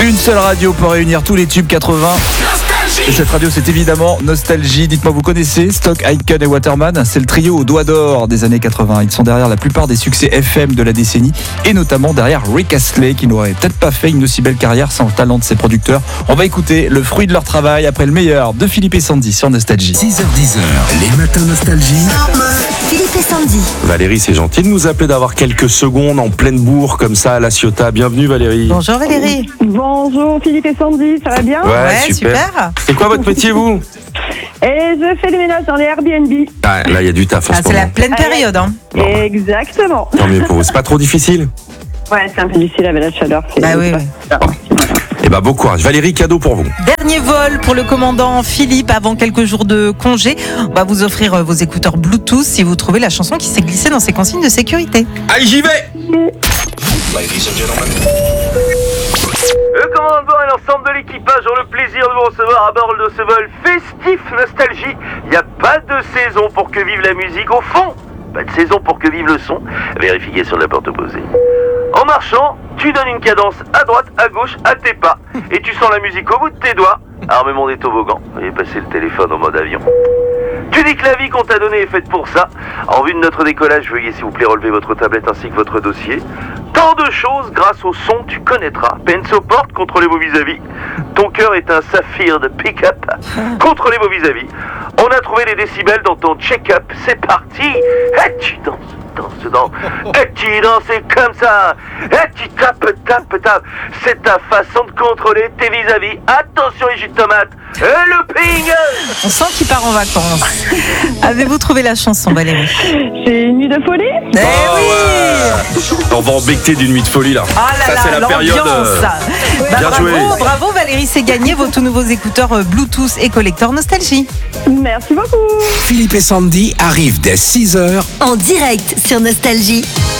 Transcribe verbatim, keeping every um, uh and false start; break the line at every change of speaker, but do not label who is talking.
Une seule radio pour réunir tous les tubes quatre-vingts. Et cette radio, c'est évidemment Nostalgie. Dites-moi, vous connaissez Stock, Aitken et Waterman? C'est le trio au doigt d'or des années quatre-vingts. Ils sont derrière la plupart des succès F M de la décennie et notamment derrière Rick Astley qui n'aurait peut-être pas fait une aussi belle carrière sans le talent de ses producteurs. On va écouter le fruit de leur travail après le meilleur de Philippe et Sandy sur Nostalgie.
six heures dix, les matins Nostalgie.
Philippe et Sandy.
Valérie, c'est gentil de nous appeler, d'avoir quelques secondes en pleine bourre comme ça à La Ciotat. Bienvenue Valérie.
Bonjour Valérie.
Bonjour Philippe et Sandy, ça va bien?
Ouais,
Ouais,
super.
super.
C'est quoi votre métier, vous?
Et je fais des ménages dans les Airbnb.
Ah, là, il y a du taf en
Ah,
ce
c'est la
moment.
pleine période. Hein.
Bon.
Exactement.
Tant mieux pour vous. C'est pas trop difficile?
Ouais, c'est un peu difficile avec la chaleur. c'est-
Bah oui,
c'est pas-
Eh ben, bon courage. Valérie, cadeau pour vous.
Dernier vol pour le commandant Philippe avant quelques jours de congé. On va vous offrir euh, vos écouteurs Bluetooth si vous trouvez la chanson qui s'est glissée dans ses consignes de sécurité.
Allez, j'y vais.
Le commandant et l'ensemble de l'équipage ont le plaisir de vous recevoir à bord de ce vol festif Nostalgie. Il n'y a pas de saison pour que vive la musique au fond. Pas de saison pour que vive le son. Vérification de la porte opposée. En marchant, tu donnes une cadence à droite, à gauche, à tes pas. Et tu sens la musique au bout de tes doigts. Armement des toboggans. Veuillez passer le téléphone en mode avion. Tu dis que la vie qu'on t'a donnée est faite pour ça. En vue de notre décollage, veuillez s'il vous plaît relever votre tablette ainsi que votre dossier. Tant de choses grâce au son tu connaîtras. Penso porte, contrôlez vos vis-à-vis. Ton cœur est un saphir de pick-up. Contrôlez vos vis-à-vis. On a trouvé les décibels dans ton check-up. C'est parti. Et tu danses, danses, danses. Et tu danses comme ça. Et tu tapes, tapes, tapes. C'est ta façon de contrôler tes vis-à-vis. Attention les jus de tomate. Et le ping.
On sent qu'il part en vacances. Avez-vous trouvé la chanson Valérie?
C'est une nuit de folie?
Eh
Oh,
oui.
ouais. On va embecter d'une nuit de folie là.
Ah là
Ça,
là,
c'est la période.
l'ambiance.
euh,
Bah,
bien
bravo,
joué.
bravo Valérie, c'est gagné vos tout nouveaux écouteurs euh, Bluetooth et collector Nostalgie.
Merci beaucoup.
Philippe et Sandy arrivent dès six heures.
En direct sur Nostalgie.